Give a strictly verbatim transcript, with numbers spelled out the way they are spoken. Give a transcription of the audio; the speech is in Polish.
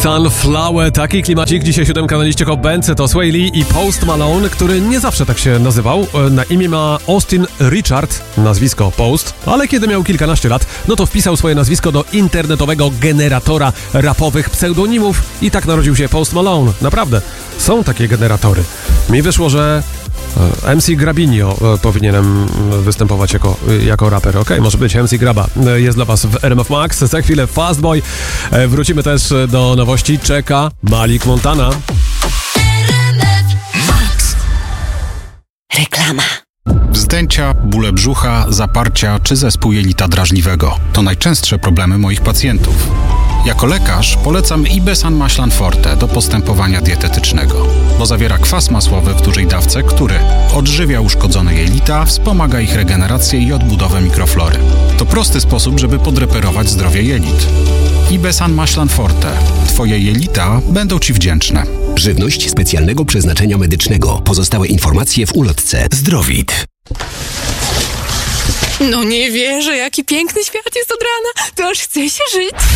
Sunflower, taki klimacik. Dzisiaj siódemka na liście Hot Band, to Sway Lee i Post Malone, który nie zawsze tak się nazywał. Na imię ma Austin Richard, nazwisko Post, ale kiedy miał kilkanaście lat, no to wpisał swoje nazwisko do internetowego generatora rapowych pseudonimów i tak narodził się Post Malone. Naprawdę, są takie generatory. Mi wyszło, że M C Grabinio powinienem występować jako, jako raper. Okej, okay, może być M C Graba. Jest dla was w R M F Max. Za chwilę Fastboy. Wrócimy też do nowości. Czeka Malik Montana. Max. Reklama. Wzdęcia, bóle brzucha, zaparcia czy zespół jelita drażliwego to najczęstsze problemy moich pacjentów. Jako lekarz polecam Ibesan Maślan Forte do postępowania dietetycznego, bo zawiera kwas masłowy w dużej dawce, który odżywia uszkodzone jelita, wspomaga ich regenerację i odbudowę mikroflory. To prosty sposób, żeby podreperować zdrowie jelit. Ibesan Maślan Forte. Twoje jelita będą Ci wdzięczne. Żywność specjalnego przeznaczenia medycznego. Pozostałe informacje w ulotce. Zdrowit. No nie wierzę, jaki piękny świat jest od rana. To aż chce się żyć.